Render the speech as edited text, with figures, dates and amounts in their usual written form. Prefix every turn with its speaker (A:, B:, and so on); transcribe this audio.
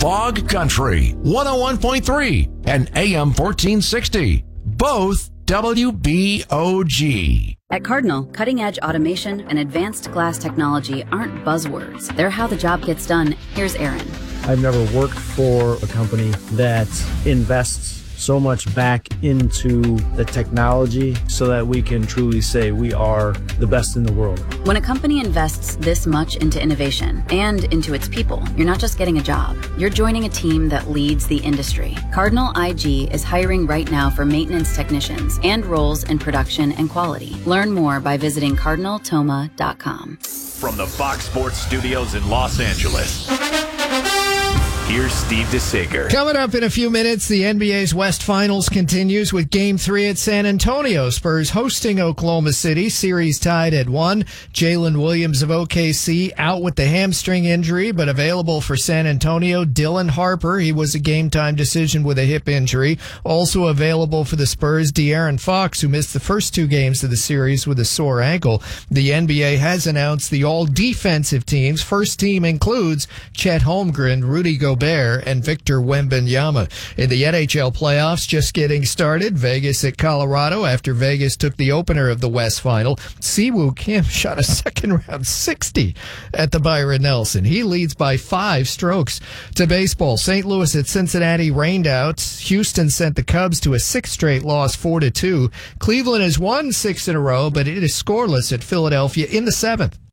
A: Fog Country, 101.3 and AM 1460. Both WBOG.
B: At Cardinal, cutting-edge automation and advanced glass technology aren't buzzwords. They're how the job gets done. Here's Aaron.
C: I've never worked for a company that invests so much back into the technology so that we can truly say we are the best in the world.
B: When a company invests this much into innovation and into its people, you're not just getting a job. You're joining a team that leads the industry. Cardinal IG is hiring right now for maintenance technicians and roles in production and quality. Learn more by visiting cardinaltoma.com.
D: From the Fox Sports Studios in Los Angeles, here's Steve DeSager.
E: Coming up in a few minutes, the NBA's West Finals continues with Game 3 at San Antonio. Spurs hosting Oklahoma City. Series tied at 1. Jalen Williams of OKC out with the hamstring injury, but available for San Antonio. Dylan Harper, he was a game-time decision with a hip injury. Also available for the Spurs, De'Aaron Fox, who missed the first 2 games of the series with a sore ankle. The NBA has announced the all-defensive teams. First team includes Chet Holmgren, Rudy Gobert, and Victor Wembanyama. In the NHL playoffs, just getting started. Vegas at Colorado after Vegas took the opener of the West Final. Siwoo Kim shot a second-round 60 at the Byron Nelson. He leads by 5 strokes. To baseball, St. Louis at Cincinnati rained out. Houston sent the Cubs to a 6th straight loss, 4-2. Cleveland has won 6 in a row, but it is scoreless at Philadelphia in the 7th.